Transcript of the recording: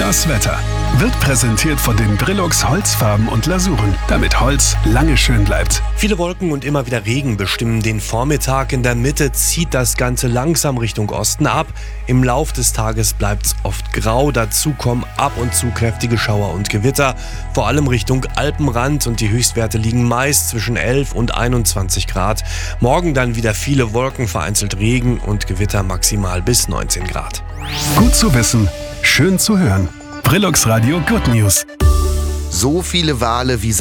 Das Wetter wird präsentiert von den Brilux Holzfarben und Lasuren, damit Holz lange schön bleibt. Viele Wolken und immer wieder Regen bestimmen den Vormittag. In der Mitte zieht das Ganze langsam Richtung Osten ab. Im Lauf des Tages bleibt es oft grau. Dazu kommen ab und zu kräftige Schauer und Gewitter, vor allem Richtung Alpenrand, und die Höchstwerte liegen meist zwischen 11 und 21 Grad. Morgen dann wieder viele Wolken, vereinzelt Regen und Gewitter, maximal bis 19 Grad. Gut zu wissen, schön zu hören. Brilux Radio Good News. So viele Wale wie